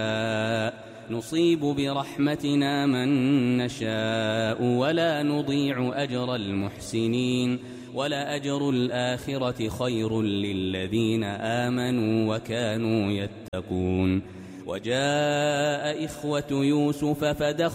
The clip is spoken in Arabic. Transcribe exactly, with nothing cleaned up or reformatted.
نصيب برحمتنا من نشاء ولا نضيع أجر المحسنين ولأجر الآخرة خير للذين آمنوا وكانوا يتقون. وجاء إخوة يوسف فدخلوا